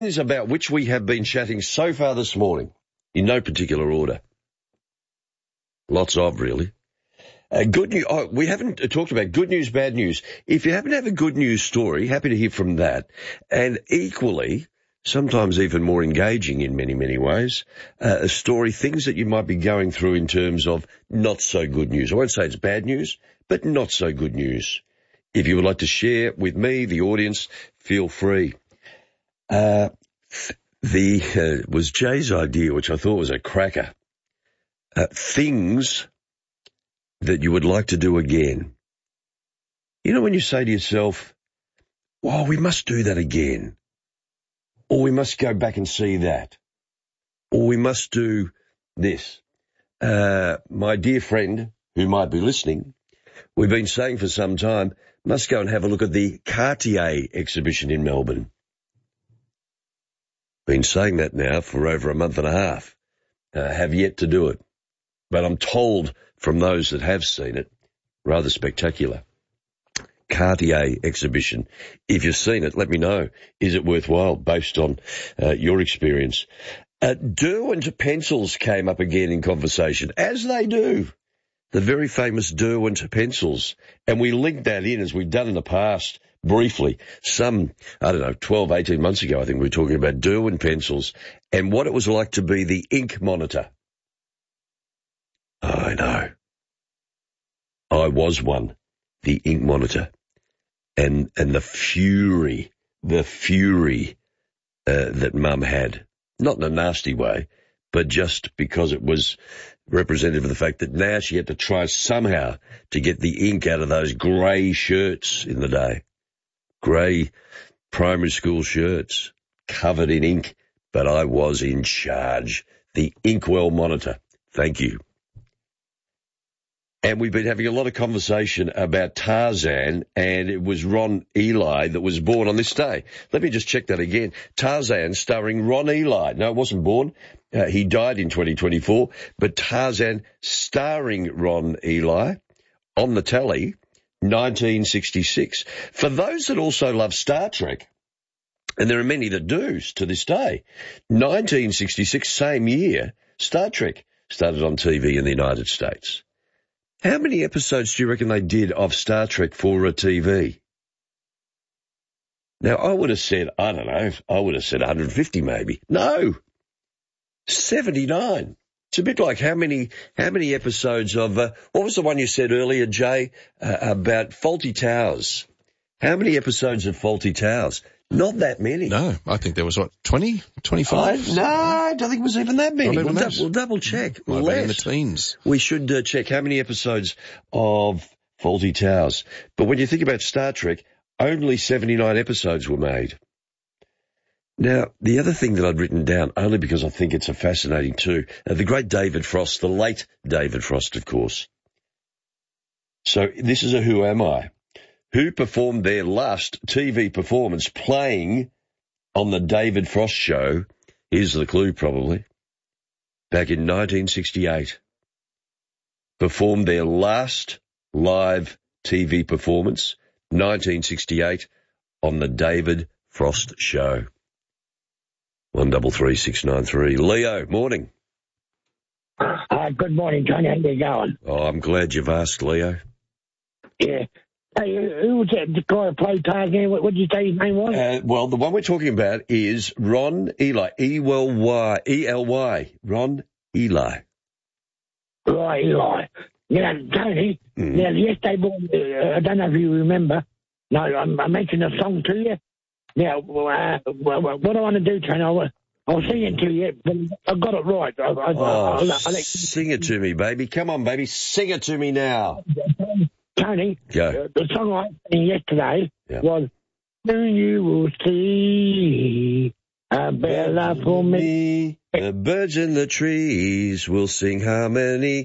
Is about which we have been chatting so far this morning, in no particular order. Lots of, really. Good news. Oh, we haven't talked about good news, bad news. If you happen to have a good news story, happy to hear from that. And equally, sometimes even more engaging in many, many ways, a story, things that you might be going through in terms of not so good news. I won't say it's bad news, but not so good news. If you would like to share with me, the audience, feel free. Was Jay's idea, which I thought was a cracker. Things that you would like to do again. You know when you say to yourself, "Well, we must do that again," or "We must go back and see that," or "We must do this." My dear friend, who might be listening, we've been saying for some time, must go and have a look at the Cartier exhibition in Melbourne. Been saying that now for over a month and a half. Have yet to do it. But I'm told from those that have seen it, rather spectacular. Cartier exhibition. If you've seen it, let me know. Is it worthwhile based on your experience? Derwent pencils came up again in conversation, as they do. The very famous Derwent pencils. And we linked that in, as we've done in the past, briefly. 12, 18 months ago, I think we were talking about Derwent pencils and what it was like to be the ink monitor. I know. I was one, the ink monitor. And the fury that Mum had. Not in a nasty way, but just because it was representative of the fact that now she had to try somehow to get the ink out of those grey shirts in the day. Grey primary school shirts, covered in ink, but I was in charge. The Inkwell monitor. Thank you. And we've been having a lot of conversation about Tarzan, and it was Ron Ely that was born on this day. Let me just check that again. Tarzan starring Ron Ely. No, it wasn't born. He died in 2024. But Tarzan starring Ron Ely on the telly, 1966. For those that also love Star Trek, and there are many that do to this day, 1966, same year, Star Trek started on TV in the United States. How many episodes do you reckon they did of Star Trek for a TV? Now, I would have said, 150 maybe. No, 79. It's a bit like how many episodes of, what was the one you said earlier, Jay, about Fawlty Towers? How many episodes of Fawlty Towers? Not that many. No, I think there was, 20, 25? No, I don't think it was even that many. We'll double check. Might be in the teens. We should check how many episodes of Fawlty Towers. But when you think about Star Trek, only 79 episodes were made. Now, the other thing that I'd written down, only because I think it's a fascinating too, the great David Frost, the late David Frost, of course. So this is a Who Am I? Who performed their last TV performance playing on the David Frost show, here's the clue probably, back in 1968. Performed their last live TV performance, 1968, on the David Frost show. 133693. Leo, morning. Good morning, Tony. How you going? Oh, I'm glad you've asked, Leo. Yeah. Hey, who was that the guy who played Tarzan? What did you say his name was? Well, the one we're talking about is Ron Ely. E-L-Y. Ron Ely. Right, Eli. Now, Tony, now yesterday morning, I don't know if you remember, no, I mentioned a song to you. Now, what I want to do, Tony, I'll sing it to you, but I got it right. I'll sing it to me, baby. Come on, baby, sing it to me now. Tony, Go. The song I sang yesterday was, "Soon you will see a bella for me. The birds in the trees will sing harmony."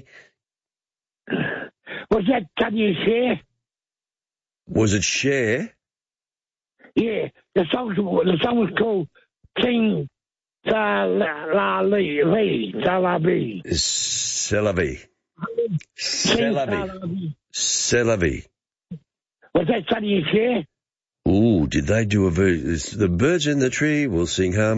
Was that W. Cher? Was it Cher? Yeah, the song was called Sing Salavi. Salavi. Was that Sonny Cher? Ooh, did they do the birds in the tree will sing harmony.